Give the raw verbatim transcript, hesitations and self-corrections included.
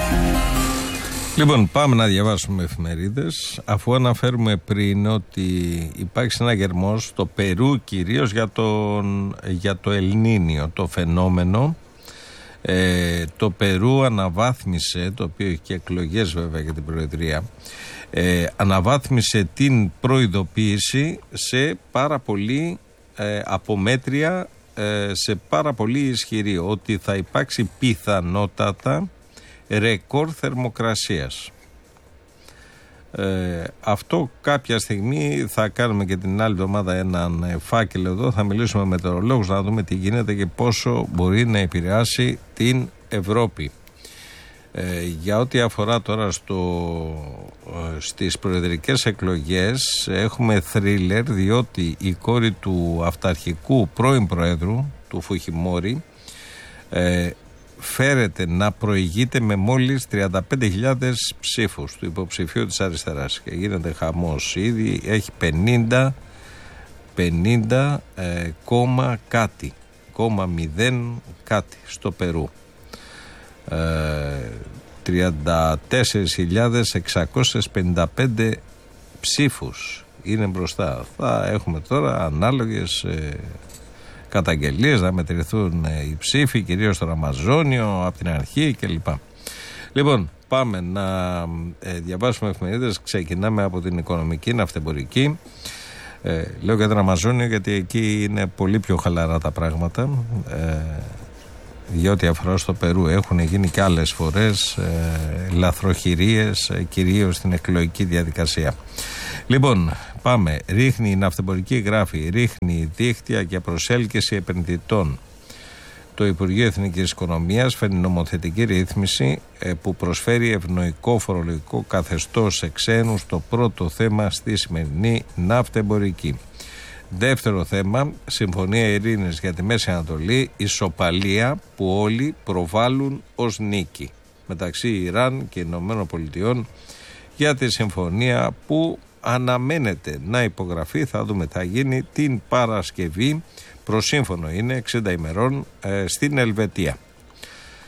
Λοιπόν, πάμε να διαβάσουμε εφημερίδες, αφού αναφέρουμε πριν ότι υπάρχει συναγερμός στο Περού κυρίως για, τον, για το Ελνίνιο, το φαινόμενο. Ε, το Περού αναβάθμισε, το οποίο έχει και εκλογές βέβαια για την Προεδρία, ε, αναβάθμισε την προειδοποίηση σε πάρα πολύ ε, απομέτρια, ε, σε πάρα πολύ ισχυρή, ότι θα υπάρξει πιθανότατα ρεκόρ θερμοκρασίας. Ε, αυτό κάποια στιγμή θα κάνουμε και την άλλη εβδομάδα έναν φάκελο εδώ, θα μιλήσουμε με μετεωρολόγους να δούμε τι γίνεται και πόσο μπορεί να επηρεάσει την Ευρώπη. Ε, για ό,τι αφορά τώρα στο, στις προεδρικές εκλογές έχουμε θρίλερ, διότι η κόρη του αυταρχικού πρώην Προέδρου, του Φουχιμόρη, ε, φέρεται να προηγείται με μόλις τριάντα πέντε χιλιάδες ψήφους του υποψηφίου της αριστεράς και γίνεται χαμός. Ήδη έχει πενήντα, πενήντα ε, κόμμα κάτι, κόμμα μηδέν κάτι στο Περού. Ε, τριάντα τέσσερις χιλιάδες εξακόσιες πενήντα πέντε ψήφους είναι μπροστά. Θα έχουμε τώρα ανάλογες ε, καταγγελίες, να μετρηθούν οι ψήφοι, κυρίως στο Αμαζόνιο, από την αρχή κλπ. Λοιπόν, πάμε να ε, διαβάσουμε εφημερίδες. Ξεκινάμε από την οικονομική, ναυτεμπορική. Ε, λέω για την Αμαζόνιο γιατί εκεί είναι πολύ πιο χαλαρά τα πράγματα. Ε, για ό,τι αφορά στο Περού έχουν γίνει και άλλες φορές ε, λαθροχειρίες, ε, κυρίως στην εκλογική διαδικασία. Λοιπόν, πάμε. Ρίχνει η ναυτεμπορική, γράφει, ρίχνει δίχτυα για προσέλκυση επενδυτών. Το Υπουργείο Εθνικής Οικονομίας φέρνει νομοθετική ρύθμιση ε, που προσφέρει ευνοϊκό φορολογικό καθεστώς σε ξένους, το πρώτο θέμα στη σημερινή ναυτεμπορική. Δεύτερο θέμα, Συμφωνία Ειρήνης για τη Μέση Ανατολή, ισοπαλία που όλοι προβάλλουν ως νίκη μεταξύ Ιράν και Ηνωμένων Πολιτειών για τη συμφωνία που αναμένεται να υπογραφεί, θα δούμε, θα γίνει την Παρασκευή, προσύμφωνο είναι εξήντα ημερών ε, στην Ελβετία.